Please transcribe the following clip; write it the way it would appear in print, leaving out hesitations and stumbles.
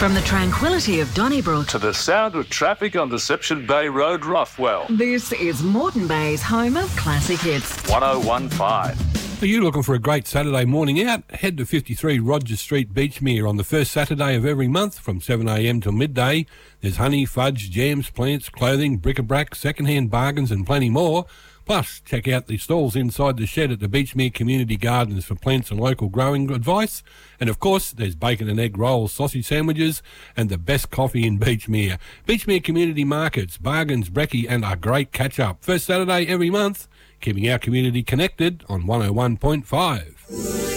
From the tranquility of Donnybrook to the sound of traffic on Deception Bay Road, Roughwell. This is Moreton Bay's home of classic hits. 101.5. Are you looking for a great Saturday morning out? Head to 53 Rogers Street, Beachmere on the first Saturday of every month from 7am till midday. There's honey, fudge, jams, plants, clothing, bric-a-brac, second-hand bargains and plenty more. Plus, check out the stalls inside the shed at the Beachmere Community Gardens for plants and local growing advice. And of course, there's bacon and egg rolls, sausage sandwiches, and the best coffee in Beachmere. Beachmere Community Markets, bargains, brekkie, and a great catch-up. First Saturday every month, keeping our community connected on 101.5.